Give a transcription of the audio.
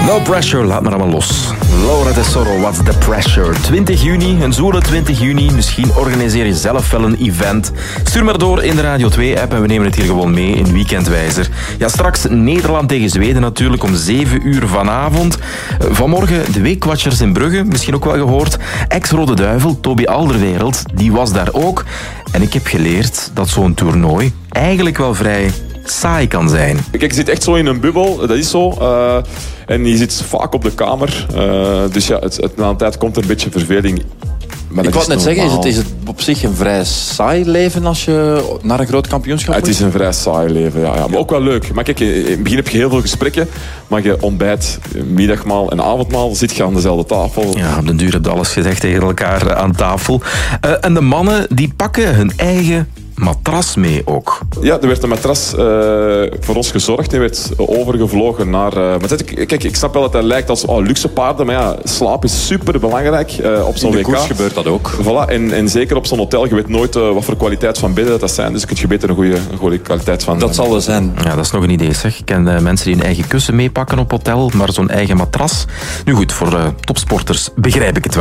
No pressure, laat maar allemaal los. Laura Tesoro, what's the pressure? 20 juni, een zoele 20 juni. Misschien organiseer je zelf wel een event. Stuur maar door in de Radio 2-app en we nemen het hier gewoon mee in Weekendwijzer. Ja, straks Nederland tegen Zweden natuurlijk om 7 uur vanavond. Vanmorgen de Weekwatchers in Brugge, misschien ook wel gehoord. Ex-Rode Duivel, Toby Alderweireld, die was daar ook. En ik heb geleerd dat zo'n toernooi eigenlijk wel vrij saai kan zijn. Kijk, je zit echt zo in een bubbel, dat is zo. En je zit vaak op de kamer. Dus ja, na een tijd komt er een beetje verveling. Maar ik wou net zeggen, is het op zich een vrij saai leven als je naar een groot kampioenschap moet? Het is een vrij saai leven, ja. Maar ook wel leuk. Maar kijk, in het begin heb je heel veel gesprekken, maar je ontbijt, middagmaal en avondmaal zit je aan dezelfde tafel. Ja, op den duur heb je alles gezegd tegen elkaar aan tafel. En de mannen die pakken hun eigen matras mee ook. Ja, er werd een matras voor ons gezorgd. Die werd overgevlogen naar... kijk, ik snap wel dat het lijkt als luxe paarden, maar ja, slaap is super belangrijk op zo'n WK. In de koers gebeurt dat ook. Voilà, en zeker op zo'n hotel, je weet nooit wat voor kwaliteit van bedden dat zijn, dus kun je beter een goede kwaliteit van... Dat zal wel zijn. Ja, dat is nog een idee, zeg. Ik ken mensen die hun eigen kussen meepakken op hotel, maar zo'n eigen matras. Nu goed, voor topsporters begrijp ik het wel.